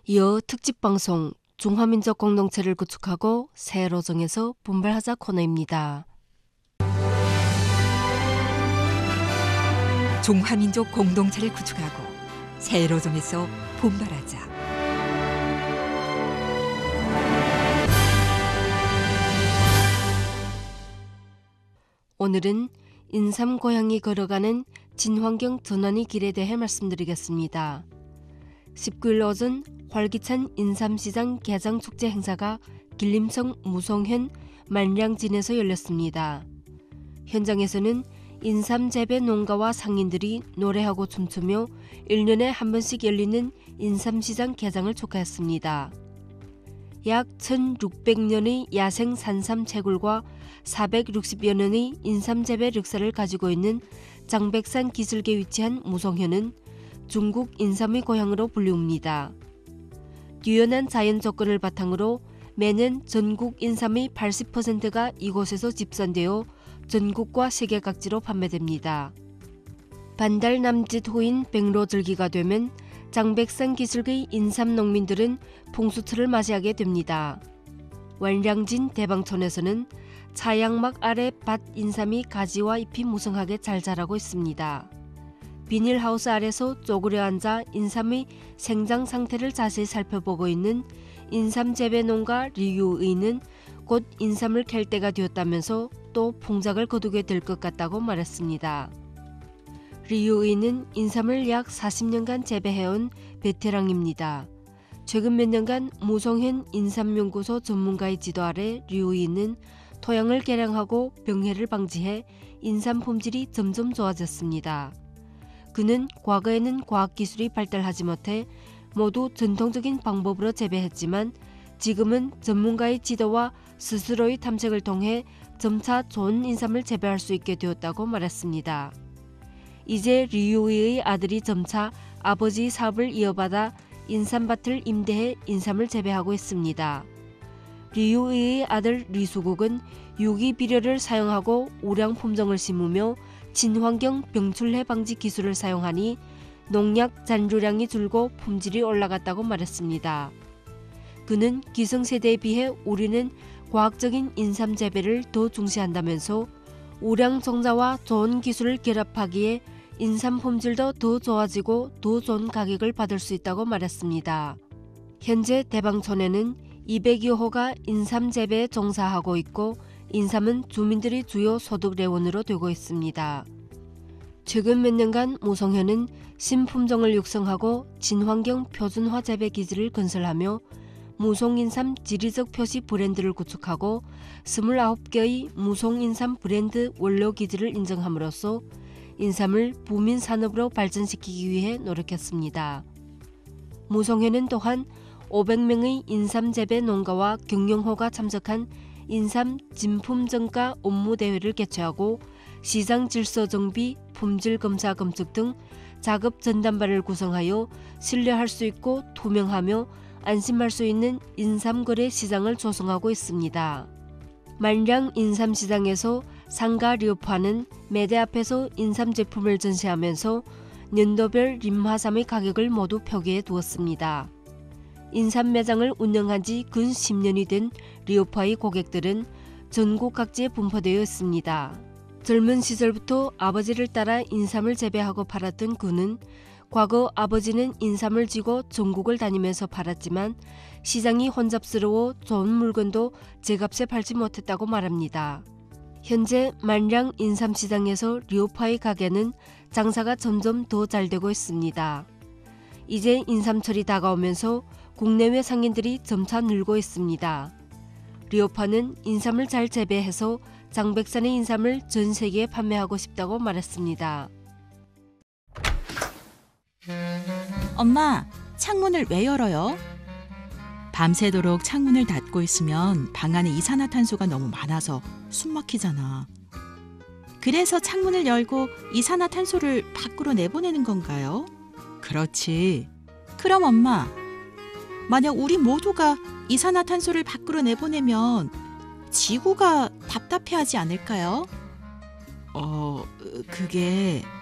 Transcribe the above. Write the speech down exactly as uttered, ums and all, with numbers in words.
이어 특집방송 중화민족 공동체를 구축하고 새로 정해서 분발하자 코너입니다. 중화민족 공동체를 구축하고 새로 정해서 분발하자. 오늘은 인삼 고향이 걸어가는 진환경 전환의 길에 대해 말씀드리겠습니다. 십구 일 오전 활기찬 인삼시장 개장축제 행사가 길림성 무송현 만량진에서 열렸습니다. 현장에서는 인삼 재배 농가와 상인들이 노래하고 춤추며 일 년에 한 번씩 열리는 인삼시장 개장을 축하했습니다. 약 천육백 년의 야생 산삼 채굴과 사백육십여 년의 인삼 재배 역사를 가지고 있는 장백산 기슭에 위치한 무송현은 중국 인삼의 고향으로 불리웁니다. 유연한 자연 조건을 바탕으로 매년 전국 인삼의 팔십 퍼센트가 이곳에서 집산되어 전국과 세계 각지로 판매됩니다. 반달 남짓 후인 백로절기가 되면 장백산 기슭의 인삼 농민들은 풍수철을 맞이하게 됩니다. 완량진 대방촌에서는 차양막 아래 밭 인삼이 가지와 잎이 무성하게 잘 자라고 있습니다. 비닐하우스 아래서 쪼그려 앉아 인삼의 생장 상태를 자세히 살펴보고 있는 인삼 재배 농가 리유의는 곧 인삼을 캘 때가 되었다면서 또 풍작을 거두게 될 것 같다고 말했습니다. 리유의는 인삼을 약 사십 년간 재배해온 베테랑입니다. 최근 몇 년간 무송현 인삼연구소 전문가의 지도 아래 리유의는 토양을 개량하고 병해를 방지해 인삼 품질이 점점 좋아졌습니다. 그는 과거에는 과학기술이 발달하지 못해 모두 전통적인 방법으로 재배했지만 지금은 전문가의 지도와 스스로의 탐색을 통해 점차 좋은 인삼을 재배할 수 있게 되었다고 말했습니다. 이제 리유이의 아들이 점차 아버지의 사업을 이어받아 인삼밭을 임대해 인삼을 재배하고 있습니다. 리유이의 아들 리수국은 유기비료를 사용하고 우량 품종을 심으며 친환경 병출해 방지 기술을 사용하니 농약 잔류량이 줄고 품질이 올라갔다고 말했습니다. 그는 기성세대에 비해 우리는 과학적인 인삼 재배를 더 중시한다면서 우량 종자와 좋은 기술을 결합하기에 인삼 품질도 더 좋아지고 더 좋은 가격을 받을 수 있다고 말했습니다. 현재 대방촌에는 이백여 호가 인삼 재배에 종사하고 있고 인삼은 주민들의 주요 소득래원으로 되고 있습니다. 최근 몇 년간 무송현은 신품종을 육성하고 친환경 표준화 재배 기지를 건설하며 무송인삼 지리적 표시 브랜드를 구축하고 이십구 개의 무송인삼 브랜드 원료 기지를 인정함으로써 인삼을 부민 산업으로 발전시키기 위해 노력했습니다. 무송현은 또한 오백 명의 인삼 재배 농가와 경영호가 참석한 인삼 진품정가 업무대회를 개최하고 시장 질서 정비, 품질 검사 검측 등 작업 전담반을 구성하여 신뢰할 수 있고 투명하며 안심할 수 있는 인삼거래 시장을 조성하고 있습니다. 만량 인삼시장에서 상가 리오파는 매대 앞에서 인삼 제품을 전시하면서 년도별 림화삼의 가격을 모두 표기해 두었습니다. 인삼 매장을 운영한 지 근 십 년이 된 리오파의 고객들은 전국 각지에 분포되어 있습니다. 젊은 시절부터 아버지를 따라 인삼을 재배하고 팔았던 그는 과거 아버지는 인삼을 지고 전국을 다니면서 팔았지만 시장이 혼잡스러워 좋은 물건도 제값에 팔지 못했다고 말합니다. 현재 만량 인삼시장에서 리오파의 가게는 장사가 점점 더 잘 되고 있습니다. 이제 인삼철이 다가오면서 국내외 상인들이 점차 늘고 있습니다. 리오파는 인삼을 잘 재배해서 장백산의 인삼을 전 세계에 판매하고 싶다고 말했습니다. 엄마, 창문을 왜 열어요? 밤새도록 창문을 닫고 있으면 방 안에 이산화탄소가 너무 많아서 숨 막히잖아. 그래서 창문을 열고 이산화탄소를 밖으로 내보내는 건가요? 그렇지. 그럼 엄마, 만약 우리 모두가 이산화탄소를 밖으로 내보내면 지구가 답답해하지 않을까요? 어, 그게...